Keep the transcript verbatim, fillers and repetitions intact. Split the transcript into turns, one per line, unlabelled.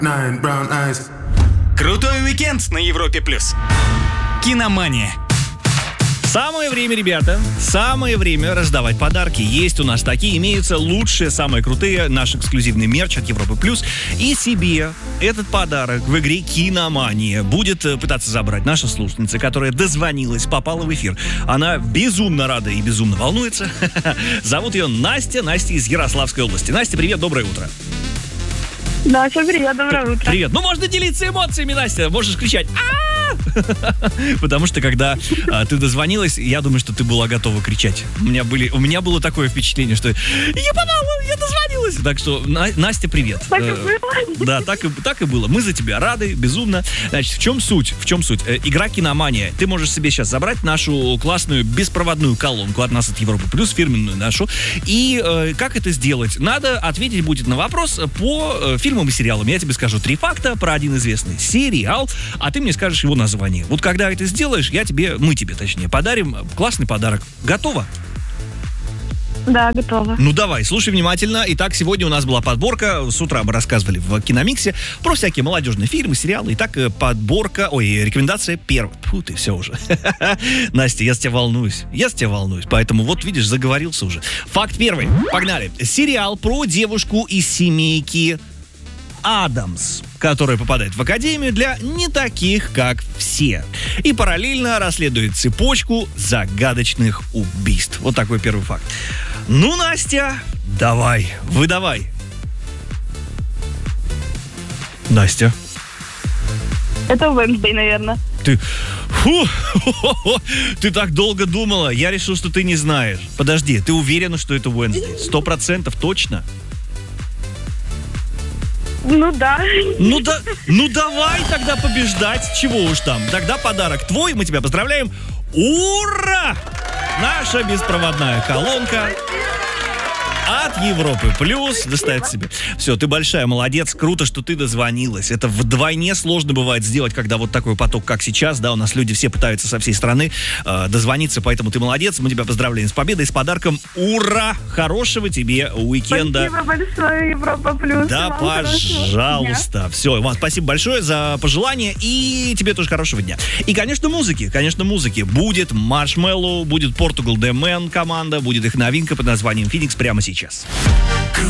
Nine brown eyes.
Крутой уикенд на Европе плюс. Киномания.
Самое время, ребята, самое время раздавать подарки. Есть у нас такие, имеются лучшие, самые крутые, наш эксклюзивный мерч от Европы Плюс. И себе этот подарок в игре «Киномания» будет пытаться забрать наша слушательница, которая дозвонилась, попала в эфир. Она безумно рада и безумно волнуется. Зовут ее Настя, Настя из Ярославской области. Настя, привет, доброе утро.
Да, всем привет, доброе утро.
Привет. Ну, можно делиться эмоциями, Настя. Можешь кричать «А-а-а!» Потому что, когда а, ты дозвонилась, я думаю, что ты была готова кричать. У меня, были, у меня было такое впечатление, что я попала, я дозвонилась. Так что, На, Настя, привет.
Так и было.
Да, так и, так и было. Мы за тебя рады, безумно. Значит, в чем суть? В чем суть? Э, игра «Киномания». Ты можешь себе сейчас забрать нашу классную беспроводную колонку от нас, от Европы Плюс, фирменную нашу. И э, как это сделать? Надо ответить будет на вопрос по э, фильмам и сериалам. Я тебе скажу три факта про один известный сериал, а ты мне скажешь его название. Вот когда это сделаешь, я тебе, мы тебе точнее, подарим классный подарок. Готово?
Да, готова.
Ну давай, слушай внимательно. Итак, сегодня у нас была подборка, с утра мы рассказывали в Киномиксе про всякие молодежные фильмы, сериалы. Итак, подборка, ой, рекомендация первая. Фу, ты все уже. Настя, я с тебя волнуюсь, я с тебя волнуюсь. Поэтому вот, видишь, заговорился уже. Факт первый, погнали. Сериал про девушку из семейки Адамс, которая попадает в академию для не таких, как все. И параллельно расследует цепочку загадочных убийств. Вот такой первый факт. Ну, Настя, давай, выдавай. Настя.
Это Wednesday, наверное.
Ты... Фу, ты так долго думала. Я решил, что ты не знаешь. Подожди, ты уверена, что это Wednesday? Сто процентов точно?
Ну да.
Ну да, ну давай тогда побеждать. Чего уж там. Тогда подарок твой, мы тебя поздравляем. Ура! Наша беспроводная колонка от Европы Плюс достается себе. Все, ты большая молодец, круто, что ты дозвонилась. Это вдвойне сложно бывает сделать, когда вот такой поток, как сейчас, да, у нас люди все пытаются со всей страны э, дозвониться, поэтому ты молодец, мы тебя поздравляем с победой, с подарком. Ура! Хорошего тебе уикенда.
Спасибо большое, Европа Плюс.
Да,
Вам
пожалуйста. Все, Иван, спасибо большое за пожелания и тебе тоже хорошего дня. И, конечно, музыки, конечно, музыки. Будет Маршмеллоу, будет Portugal The Man команда, будет их новинка под названием «Феникс» прямо сейчас.
Крутой